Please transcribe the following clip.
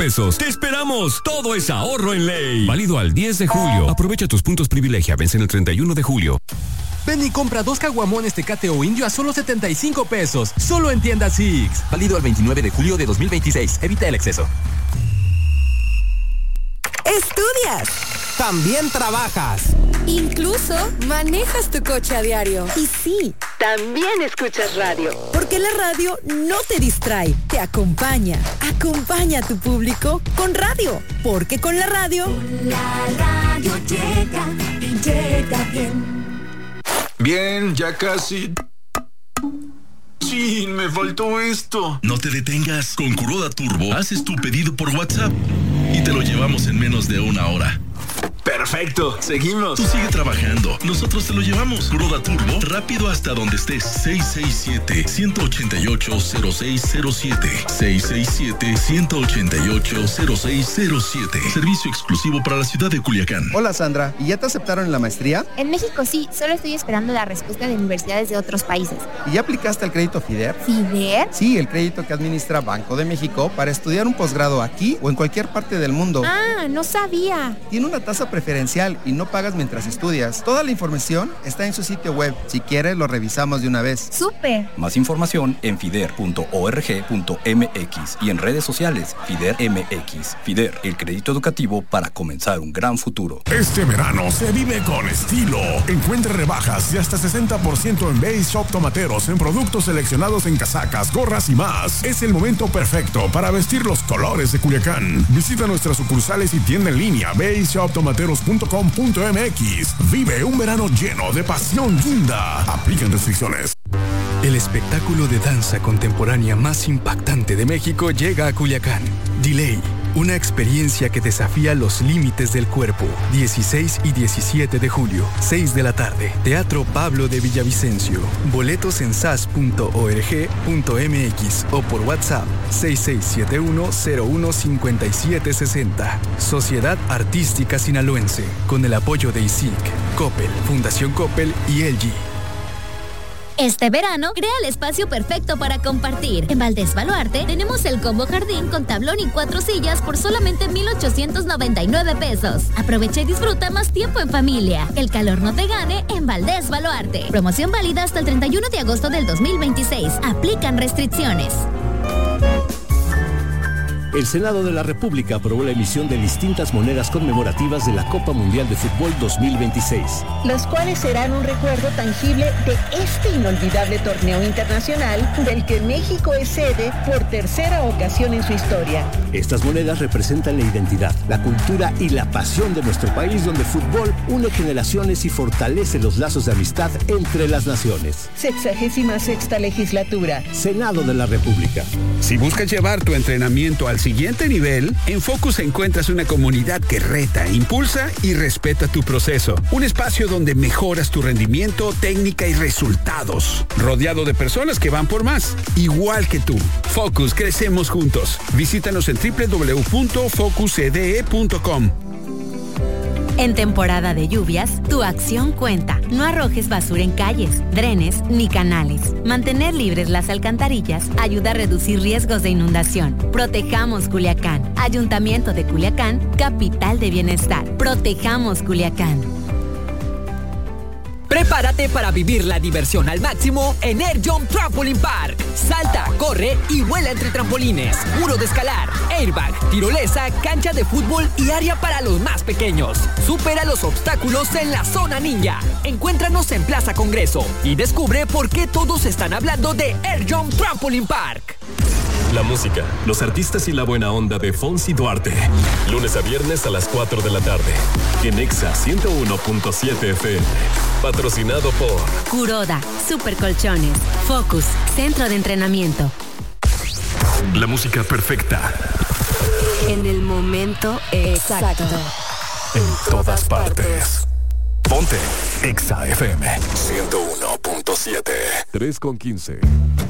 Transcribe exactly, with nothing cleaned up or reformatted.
pesos. ¡Te esperamos! Todo es ahorro en ley. Válido al diez de julio. Aprovecha tus puntos privilegia. Vencen el treinta y uno de julio. Ven y compra dos caguamones Tecate o Indio a solo setenta y cinco pesos. Solo en tiendas Six. Válido al veintinueve de julio de dos mil veintiséis. Evita el exceso. ¿Estudias? ¿También trabajas? Incluso manejas tu coche a diario. Y sí, también escuchas radio. Porque la radio no te distrae, te acompaña. Acompaña a tu público con radio. Porque con la radio... Con la radio llega y llega bien. Bien, ya casi... Sí, me faltó esto. No te detengas. Con Kuroda Turbo haces tu pedido por WhatsApp y te lo llevamos en menos de una hora. Perfecto, seguimos. Tú sigue trabajando, nosotros te lo llevamos. Kuroda Turbo, rápido hasta donde estés. seis seis siete, uno ocho ocho, cero seis cero siete. seis seis siete, uno ocho ocho, cero seis cero siete. Servicio exclusivo para la ciudad de Culiacán. Hola Sandra, ¿y ya te aceptaron en la maestría? En México sí, solo estoy esperando la respuesta de universidades de otros países. ¿Y ya aplicaste el crédito FIDER? ¿FIDER? Sí, el crédito que administra Banco de México para estudiar un posgrado aquí o en cualquier parte del mundo. Ah, no sabía. Tiene una tasa preferencial y no pagas mientras estudias. Toda la información está en su sitio web. Si quieres, lo revisamos de una vez. ¡Súper! Más información en fider punto org punto mx y en redes sociales FIDER M X. FIDER, el crédito educativo para comenzar un gran futuro. Este verano se vive con estilo. Encuentre rebajas de hasta sesenta por ciento en Base Shop Tomateros en productos seleccionados en casacas, gorras y más. Es el momento perfecto para vestir los colores de Culiacán. Visita nuestras sucursales y tienda en línea base shop tomateros punto com punto mx. Vive un verano lleno de pasión guinda. Aplican restricciones. El espectáculo de danza contemporánea más impactante de México llega a Culiacán. Delay, una experiencia que desafía los límites del cuerpo. dieciséis y diecisiete de julio, seis de la tarde. Teatro Pablo de Villavicencio. Boletos en sas punto org punto mx o por WhatsApp seis seis siete uno cero uno cinco siete seis cero. Sociedad Artística Sinaloense, con el apoyo de I S I C, Coppel, Fundación Coppel y L G. Este verano, crea el espacio perfecto para compartir. En Valdés Baluarte tenemos el combo jardín con tablón y cuatro sillas por solamente mil ochocientos noventa y nueve pesos. Aprovecha y disfruta más tiempo en familia. El calor no te gane en Valdés Baluarte. Promoción válida hasta el treinta y uno de agosto del dos mil veintiséis. Aplican restricciones. El Senado de la República aprobó la emisión de distintas monedas conmemorativas de la Copa Mundial de Fútbol dos mil veintiséis. Las cuales serán un recuerdo tangible de este inolvidable torneo internacional del que México es sede por tercera ocasión en su historia. Estas monedas representan la identidad, la cultura y la pasión de nuestro país, donde el fútbol une generaciones y fortalece los lazos de amistad entre las naciones. Sexagésima sexta legislatura. Senado de la República. Si buscas llevar tu entrenamiento al siguiente nivel, en Focus encuentras una comunidad que reta, impulsa y respeta tu proceso. Un espacio donde mejoras tu rendimiento, técnica y resultados. Rodeado de personas que van por más, igual que tú. Focus, crecemos juntos. Visítanos en doble u doble u doble u punto focus c d e punto com. En temporada de lluvias, tu acción cuenta. No arrojes basura en calles, drenes ni canales. Mantener libres las alcantarillas ayuda a reducir riesgos de inundación. Protejamos Culiacán. Ayuntamiento de Culiacán, capital de bienestar. Protejamos Culiacán. Prepárate para vivir la diversión al máximo en Air Jump Trampoline Park. Salta, corre y vuela entre trampolines, muro de escalar, airbag, tirolesa, cancha de fútbol y área para los más pequeños. Supera los obstáculos en la zona ninja. Encuéntranos en Plaza Congreso y descubre por qué todos están hablando de Air Jump Trampoline Park. La música, los artistas y la buena onda de Fonsi Duarte. Lunes a viernes a las cuatro de la tarde. En Exa ciento uno punto siete F M. Patrocinado por Kuroda, Super Colchones, Focus, Centro de Entrenamiento. La música perfecta. En el momento exacto. En todas partes. Ponte Exa F M ciento uno punto siete. tres con quince.